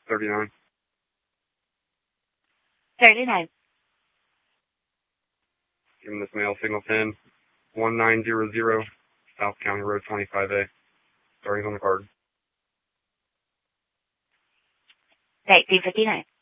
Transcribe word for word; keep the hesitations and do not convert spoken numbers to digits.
thirty-nine. thirty-nine. Give him this mail signal ten, one nine zero zero, South County Road twenty-five A. Starting's on the card. nineteen fifty-nine.